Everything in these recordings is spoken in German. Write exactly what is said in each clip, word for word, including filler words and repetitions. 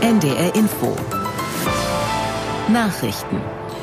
N D R Info. Nachrichten.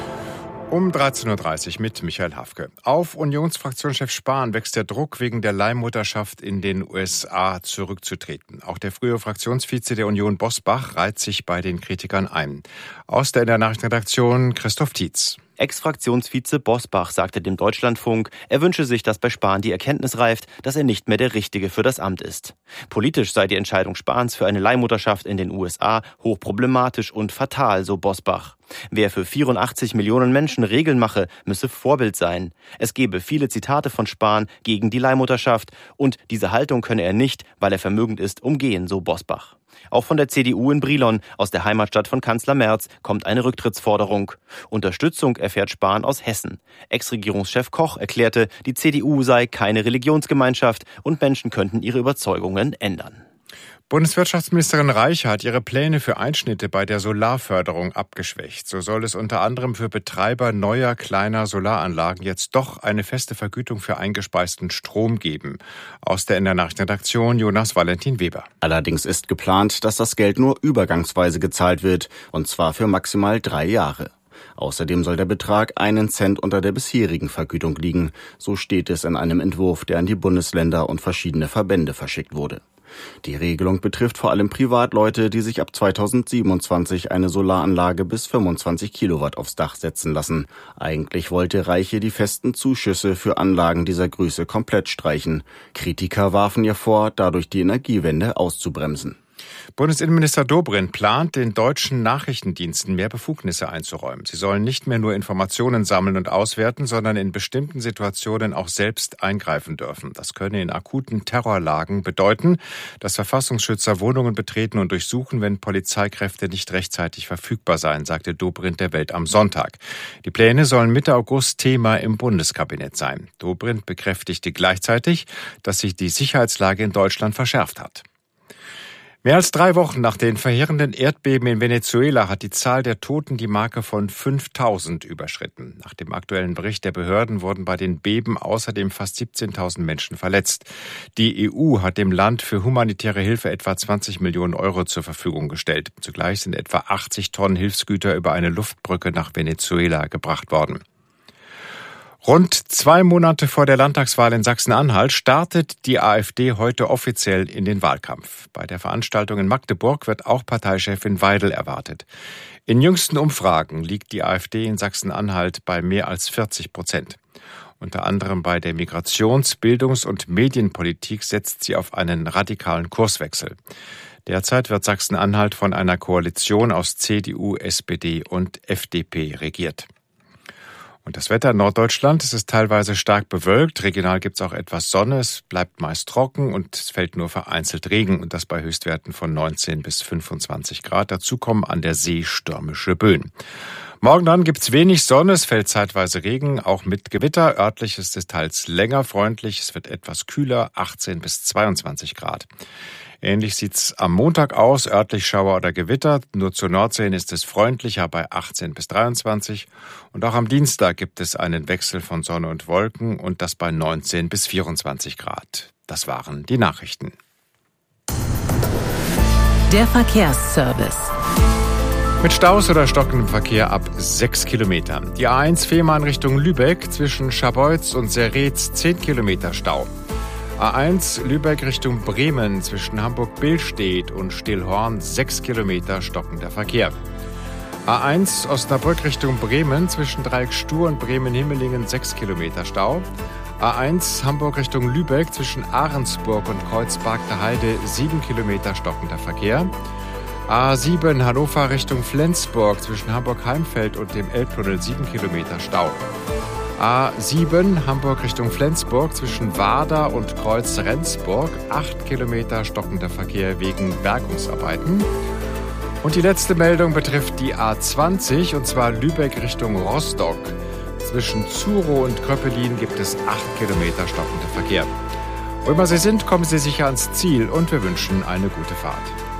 Um dreizehn Uhr dreißig mit Michael Hafke. Auf Unionsfraktionschef Spahn wächst der Druck, wegen der Leihmutterschaft in den U S A zurückzutreten. Auch der frühere Fraktionsvize der Union Bosbach reiht sich bei den Kritikern ein. Aus der N D R Nachrichtenredaktion Christoph Tietz. Ex-Fraktionsvize Bosbach sagte dem Deutschlandfunk, er wünsche sich, dass bei Spahn die Erkenntnis reift, dass er nicht mehr der Richtige für das Amt ist. Politisch sei die Entscheidung Spahns für eine Leihmutterschaft in den U S A hochproblematisch und fatal, so Bosbach. Wer für vierundachtzig Millionen Menschen Regeln mache, müsse Vorbild sein. Es gebe viele Zitate von Spahn gegen die Leihmutterschaft und diese Haltung könne er nicht, weil er vermögend ist, umgehen, so Bosbach. Auch von der C D U in Brilon, aus der Heimatstadt von Kanzler Merz, kommt eine Rücktrittsforderung. Unterstützung erfährt Spahn aus Hessen. Ex-Regierungschef Koch erklärte, die C D U sei keine Religionsgemeinschaft und Menschen könnten ihre Überzeugungen ändern. Bundeswirtschaftsministerin Reiche hat ihre Pläne für Einschnitte bei der Solarförderung abgeschwächt. So soll es unter anderem für Betreiber neuer, kleiner Solaranlagen jetzt doch eine feste Vergütung für eingespeisten Strom geben. Aus der N D R Nachrichtenredaktion Jonas Valentin Weber. Allerdings ist geplant, dass das Geld nur übergangsweise gezahlt wird, und zwar für maximal drei Jahre. Außerdem soll der Betrag einen Cent unter der bisherigen Vergütung liegen. So steht es in einem Entwurf, der an die Bundesländer und verschiedene Verbände verschickt wurde. Die Regelung betrifft vor allem Privatleute, die sich ab zweitausendsiebenundzwanzig eine Solaranlage bis fünfundzwanzig Kilowatt aufs Dach setzen lassen. Eigentlich wollte Reiche die festen Zuschüsse für Anlagen dieser Größe komplett streichen. Kritiker warfen ihr vor, dadurch die Energiewende auszubremsen. Bundesinnenminister Dobrindt plant, den deutschen Nachrichtendiensten mehr Befugnisse einzuräumen. Sie sollen nicht mehr nur Informationen sammeln und auswerten, sondern in bestimmten Situationen auch selbst eingreifen dürfen. Das könne in akuten Terrorlagen bedeuten, dass Verfassungsschützer Wohnungen betreten und durchsuchen, wenn Polizeikräfte nicht rechtzeitig verfügbar seien, sagte Dobrindt der Welt am Sonntag. Die Pläne sollen Mitte August Thema im Bundeskabinett sein. Dobrindt bekräftigte gleichzeitig, dass sich die Sicherheitslage in Deutschland verschärft hat. Mehr als drei Wochen nach den verheerenden Erdbeben in Venezuela hat die Zahl der Toten die Marke von fünftausend überschritten. Nach dem aktuellen Bericht der Behörden wurden bei den Beben außerdem fast siebzehntausend Menschen verletzt. Die E U hat dem Land für humanitäre Hilfe etwa zwanzig Millionen Euro zur Verfügung gestellt. Zugleich sind etwa achtzig Tonnen Hilfsgüter über eine Luftbrücke nach Venezuela gebracht worden. Rund zwei Monate vor der Landtagswahl in Sachsen-Anhalt startet die AfD heute offiziell in den Wahlkampf. Bei der Veranstaltung in Magdeburg wird auch Parteichefin Weidel erwartet. In jüngsten Umfragen liegt die AfD in Sachsen-Anhalt bei mehr als vierzig Prozent. Unter anderem bei der Migrations-, Bildungs- und Medienpolitik setzt sie auf einen radikalen Kurswechsel. Derzeit wird Sachsen-Anhalt von einer Koalition aus C D U, S P D und F D P regiert. Und das Wetter in Norddeutschland, es ist teilweise stark bewölkt. Regional gibt es auch etwas Sonne. Es bleibt meist trocken und es fällt nur vereinzelt Regen. Und das bei Höchstwerten von neunzehn bis fünfundzwanzig Grad. Dazu kommen an der See stürmische Böen. Morgen dann gibt es wenig Sonne. Es fällt zeitweise Regen, auch mit Gewitter. Örtlich ist es teils länger freundlich. Es wird etwas kühler, achtzehn bis zweiundzwanzig Grad. Ähnlich sieht's am Montag aus, örtlich Schauer oder Gewitter. Nur zur Nordsee ist es freundlicher bei achtzehn bis dreiundzwanzig. Und auch am Dienstag gibt es einen Wechsel von Sonne und Wolken und das bei neunzehn bis vierundzwanzig Grad. Das waren die Nachrichten. Der Verkehrsservice. Mit Staus oder stockendem Verkehr ab sechs Kilometer. Die A eins Fehmarn Richtung Lübeck zwischen Scharbeutz und Serretz zehn Kilometer Stau. A eins Lübeck Richtung Bremen zwischen Hamburg-Billstedt und Stillhorn sechs Kilometer stockender Verkehr. A eins Osnabrück Richtung Bremen zwischen Dreieck-Stur und Bremen-Himmelingen sechs Kilometer Stau. A eins Hamburg Richtung Lübeck zwischen Ahrensburg und Kreuzberg der Heide sieben Kilometer stockender Verkehr. A sieben Hannover Richtung Flensburg zwischen Hamburg-Heimfeld und dem Elbtunnel sieben Kilometer Stau. A sieben Hamburg Richtung Flensburg zwischen Warder und Kreuz Rendsburg acht Kilometer stockender Verkehr wegen Bergungsarbeiten. Und die letzte Meldung betrifft die A zwanzig und zwar Lübeck Richtung Rostock. Zwischen Zuro und Kröppelin gibt es acht Kilometer stockender Verkehr. Wo immer Sie sind, kommen Sie sicher ans Ziel und wir wünschen eine gute Fahrt.